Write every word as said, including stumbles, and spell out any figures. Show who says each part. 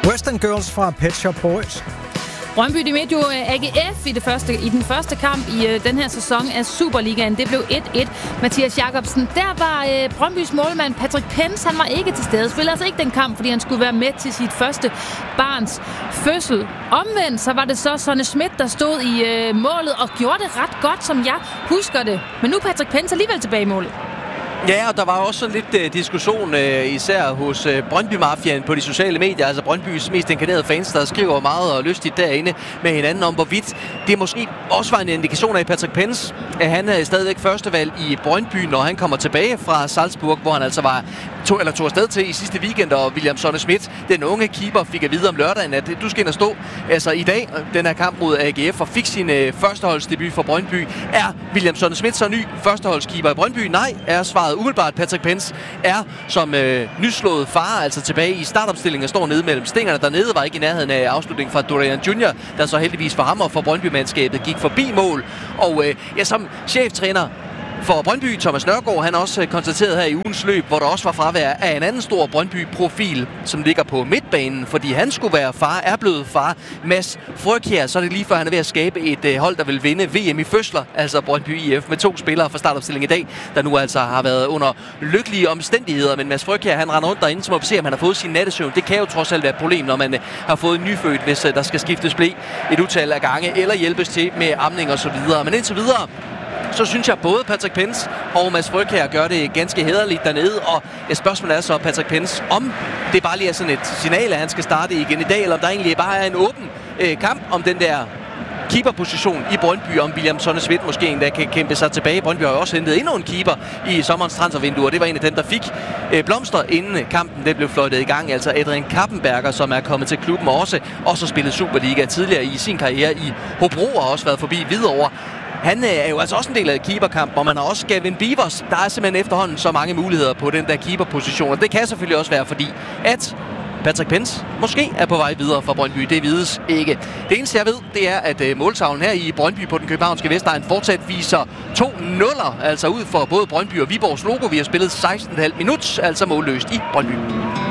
Speaker 1: Western Girls fra Pet Shop Boys.
Speaker 2: Brøndby de mødte jo A G F i, det første, i den første kamp i øh, den her sæson af Superligaen. Det blev et et. Mathias Jakobsen, der var øh, Brøndbys målmand Patrick Pence, han var ikke til stede. Spillede altså ikke den kamp, fordi han skulle være med til sit første barns fødsel. Omvendt så var det så Sonne Schmidt, der stod i øh, målet og gjorde det ret godt, som jeg husker det. Men nu er Patrick Pence alligevel tilbage i målet.
Speaker 3: Ja, og der var også sådan lidt uh, diskussion, uh, især hos uh, Brøndby-mafiaen på de sociale medier, altså Brøndbys mest inkarnerede fans, der skriver meget og lystigt derinde med hinanden om, hvorvidt det måske også var en indikation af Patrick Pence, at han er stadigvæk førstevalg i Brøndby, når han kommer tilbage fra Salzburg, hvor han altså var to, eller tog afsted til i sidste weekend, og William Sonne Schmidt, den unge keeper, fik at vide om lørdagen, at du skal ind og stå altså i dag, den her kamp mod A G F, og fik sin uh, førsteholdsdebut for Brøndby. Er William Sonne Schmidt så ny førsteholdskeeper i Brøndby? Nej, er svaret umiddelbart. Patrick Pence er som øh, nyslået far, altså tilbage i startopstillingen og står nede mellem stængerne. Dernede var ikke i nærheden af afslutningen fra Dorian junior, der så heldigvis for ham og for Brøndby-mandskabet gik forbi mål. Og øh, ja, som cheftræner for Brøndby, Thomas Nørgaard, han også konstateret her i ugens løb, hvor der også var fravær af en anden stor Brøndby-profil, som ligger på midtbanen, fordi han skulle være far, er blevet far. Mads Frøkjær, så er det lige før han er ved at skabe et øh, hold, der vil vinde V M i fødsler, altså Brøndby I F, med to spillere fra startopstilling i dag, der nu altså har været under lykkelige omstændigheder. Men Mads Frøkjær, han render rundt derinde, så må vi se, om han har fået sin nattesøvn. Det kan jo trods alt være et problem, når man øh, har fået en nyfødt, hvis øh, der skal skiftes blæ et utal af gange, eller hjælpes til med amning og så videre. Men indtil videre, så synes jeg, både Patrick Pence og Mads Frøkjær gør det ganske hæderligt dernede. Og et spørgsmål er så, Patrick Pence, om det bare lige er sådan et signal, at han skal starte igen i dag, eller om der egentlig bare er en åben øh, kamp om den der keeperposition i Brøndby, om William Sonne Schmidt måske en, der kan kæmpe sig tilbage. Brøndby har jo også hentet endnu en keeper i sommerens transfervindue, og det var en af dem, der fik øh, blomster, inden kampen det blev fløjtet i gang. Altså Adrian Kappenberger, som er kommet til klubben og også, også spillet Superliga tidligere i sin karriere i Hobro, og også været forbi Hvidovre. Han er jo altså også en del af keeperkampen, og man har også Gavin Beavers. Der er simpelthen efterhånden så mange muligheder på den der keeperposition, og det kan selvfølgelig også være fordi, at Patrick Pence måske er på vej videre fra Brøndby. Det vides ikke. Det eneste, jeg ved, det er, at uh, måltavlen her i Brøndby på den københavnske Vestegn fortsat viser to nuller, altså ud for både Brøndby og Viborgs logo. Vi har spillet seksten komma fem minut, altså målløst i Brøndby.